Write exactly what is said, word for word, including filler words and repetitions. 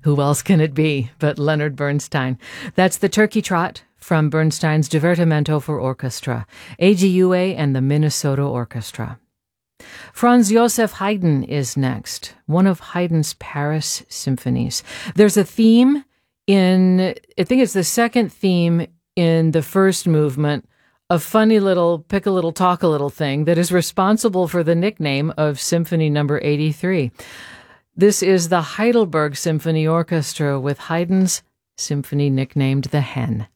Who else can it be but Leonard Bernstein? That's the Turkey Trot from Bernstein's Divertimento for Orchestra, A G U A and the Minnesota Orchestra. Franz Joseph Haydn is next, one of Haydn's Paris symphonies. There's a theme in, I think it's the second theme in the first movement, a funny little pick a little talk a little thing that is responsible for the nickname of Symphony Number eighty-three. This is the Heidelberg Symphony Orchestra with Haydn's symphony nicknamed The Hen.